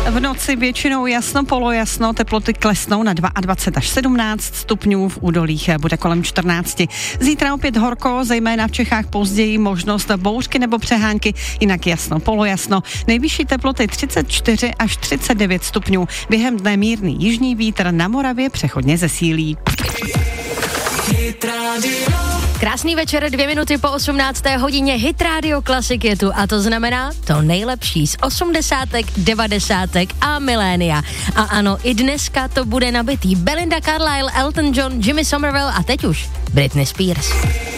V noci většinou jasno, polojasno, teploty klesnou na 22 až 17 stupňů, v údolích bude kolem 14. Zítra opět horko, zejména v Čechách později možnost bouřky nebo přehánky, jinak jasno, polojasno. Nejvyšší teploty 34 až 39 stupňů. Během dne mírný jižní vítr, na Moravě přechodně zesílí. Krásný večer, 2 minuty po 18. hodině, Hit Radio Classic je tu a to znamená to nejlepší z 80., 90. a milénia. A ano, i dneska to bude nabitý. Belinda Carlisle, Elton John, Jimmy Somerville a teď už Britney Spears.